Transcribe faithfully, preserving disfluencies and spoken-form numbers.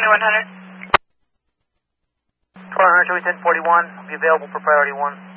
twenty-one hundred. twenty-one hundred, ten forty-one, be available for priority one.